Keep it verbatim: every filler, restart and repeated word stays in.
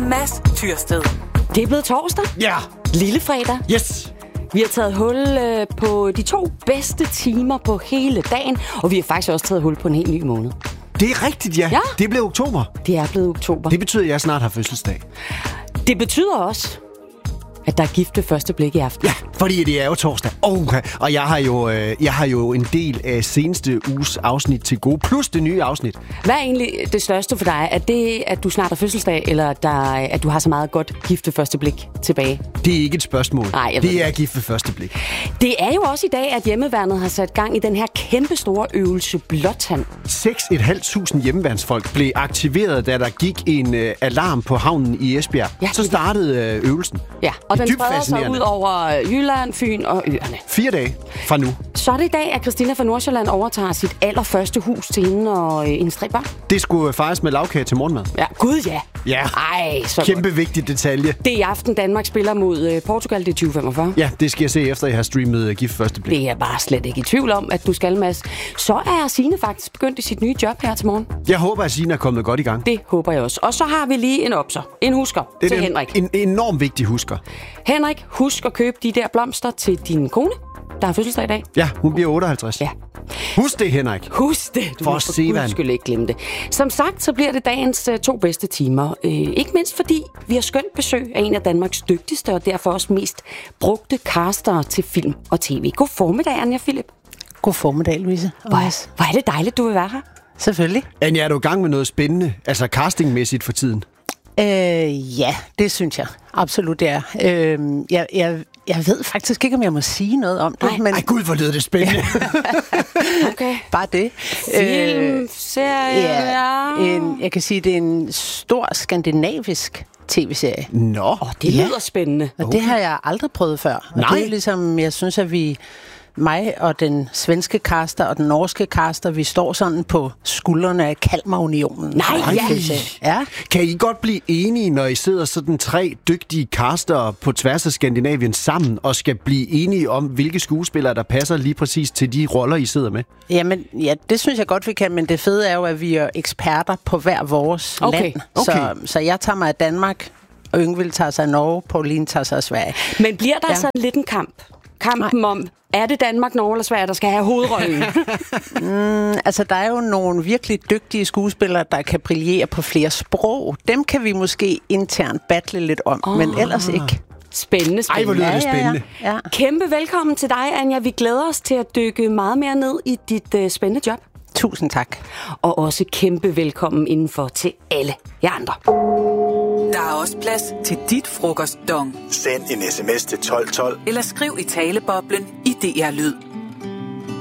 Mads Tyrsted. Det er blevet torsdag. Ja. Yeah. Lille fredag. Yes. Vi har taget hul øh, på de to bedste timer på hele dagen, og vi har faktisk også taget hul på en helt ny måned. Det er rigtigt, ja. Ja. Det blev oktober. Det er blevet oktober. Det betyder, at jeg snart har fødselsdag. Det betyder også, at der er gift ved første blik i aften. Ja, fordi det er jo torsdag. Okay. Og jeg har, jo, øh, jeg har jo en del af seneste uges afsnit til gode, plus det nye afsnit. Hvad er egentlig det største for dig? Er det, at du snart har fødselsdag, eller der, at du har så meget godt gift ved første blik tilbage? Det er ikke et spørgsmål. Nej, jeg ved det er det. gift ved første blik. Det er jo også i dag, at hjemmeværnet har sat gang i den her kæmpe store øvelse Blåtand. seks tusind fem hundrede hjemmeværnsfolk blev aktiveret, da der gik en øh, alarm på havnen i Esbjerg. Ja, så startede øh, øvelsen. Ja, og det er den dybt spreder sig fascinerende. ud over Jylland, Fyn og øerne. Fire dage fra nu. Så er det i dag, at Christina fra Nordsjælland overtager sit allerførste hus til hende og øh, hendes tre børn. Det skulle fejres med lavkage til morgenmad. Ja, gud ja. Ja, Ej, så kæmpe godt. vigtig detalje. Det er i aften, Danmark spiller mod øh, Portugal, det er tyve femogfyrre. Ja, det skal jeg se efter, jeg har streamet uh, gift første blik. Det er jeg bare slet ikke i tvivl om, at du skal, Mads. Så er Signe faktisk begyndt i sit nye job her til morgen. Jeg håber, at Signe er kommet godt i gang. Det håber jeg også. Og så har vi lige en opser, en husker Det til er en, Henrik. en enormt vigtig husker. Henrik, husk at købe de der blomster til din kone, der har fødselsdag i dag. Ja, hun bliver otteoghalvtreds. Ja. Husk det, Henrik. Husk det. Du For må Sevan. guds skyld ikke glemme det. Som sagt, så bliver det dagens uh, to bedste timer. Uh, ikke mindst fordi vi har skønt besøg af en af Danmarks dygtigste og derfor også mest brugte castere til film og tv. God formiddag, Anja Philip. God formiddag, Louise. Hvor, hvor er det dejligt, du vil være her. Selvfølgelig. Anja, er du i gang med noget spændende, altså castingmæssigt for tiden? Øh, ja, det synes jeg. Absolut, det er. Øh, jeg, jeg, jeg ved faktisk ikke, om jeg må sige noget om det. Nej. Men Ej, gud, hvor lyder det spændende. Okay. bare det. Film, serie, ja, en, jeg kan sige, det er en stor skandinavisk tv-serie. Nå. Oh, det Ja. lyder spændende. Og det har jeg aldrig prøvet før. Og Nej. det er ligesom, jeg synes, at vi... Mig og den svenske caster og den norske caster, vi står sådan på skuldrene af Kalmarunionen. Nej, ja. Ja. Kan I godt blive enige, når I sidder sådan tre dygtige castere på tværs af Skandinavien sammen, og skal blive enige om, hvilke skuespillere, der passer lige præcis til de roller, I sidder med? Jamen, ja, det synes jeg godt, vi kan, men det fede er jo, at vi er eksperter på hver vores Okay, land. okay. Så, så jeg tager mig af Danmark, og Yngvild tager sig af Norge, Pauline tager sig af Sverige. Men bliver der Ja. sådan lidt en kamp? Kampen om, er det Danmark, Norge eller Sverige, der skal have hovedrollen? Mm, altså, der er jo nogle virkelig dygtige skuespillere, der kan brillere på flere sprog. Dem kan vi måske internt battle lidt om, oh. men ellers ikke. Spændende, Ej, hvor spændende. lyder det spændende. Ja, ja. Kæmpe velkommen til dig, Anja. Vi glæder os til at dykke meget mere ned i dit uh, spændende job. Tusind tak. Og også kæmpe velkommen indenfor til alle jer andre. Der er også plads til dit frokostdong. Send en sms til tolv tolv. Eller skriv i taleboblen i D R Lyd.